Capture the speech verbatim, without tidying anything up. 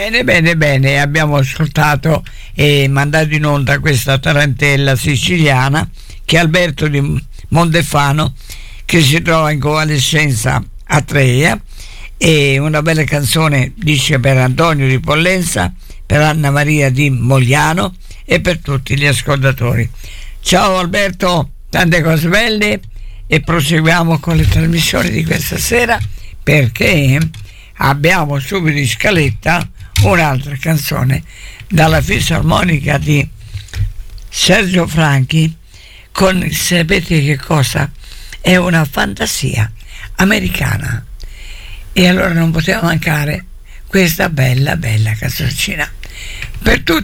Bene, bene, bene, abbiamo ascoltato e mandato in onda questa tarantella siciliana che è Alberto di Mondefano, che si trova in convalescenza a Treia, e una bella canzone, dice, per Antonio di Pollenza, per Anna Maria di Mogliano e per tutti gli ascoltatori. Ciao Alberto, tante cose belle, e proseguiamo con le trasmissioni di questa sera, perché abbiamo subito in scaletta un'altra canzone dalla fisarmonica di Sergio Franchi con, sapete che cosa? È una fantasia americana, e allora non poteva mancare questa bella bella canzoncina per tutti.